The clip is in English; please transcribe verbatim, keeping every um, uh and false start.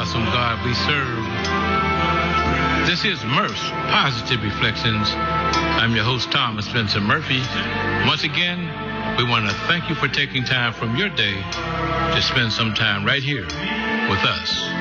awesome God we serve. This is Murph's Positive Reflections. I'm your host, Thomas Spencer Murphy. Once again, we want to thank you for taking time from your day to spend some time right here with us.